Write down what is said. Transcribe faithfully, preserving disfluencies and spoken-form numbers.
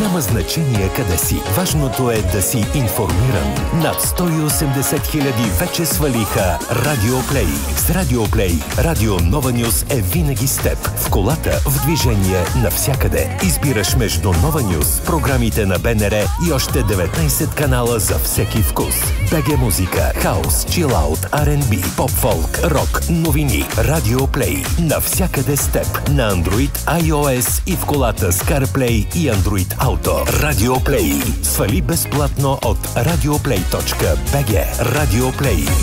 Няма значение къде си. Важното е да си информиран. Над сто и осемдесет хиляди вече свалиха Радио Плей. С Радио Плей, Радио Нова Нюз е винаги с теб. В колата, в движение, навсякъде. Избираш между Нова Нюз, програмите на БНР и още деветнайсет канала за всеки вкус. БГ музика, хаус, чилаут, Ар енд Би, поп-фолк, рок, новини. Радио Плей. Навсякъде с теб. На Android, iOS и в колата с CarPlay и Android Auto. Радио Плей. Свали безплатно от радиоплей точка би джи. Радио Плей.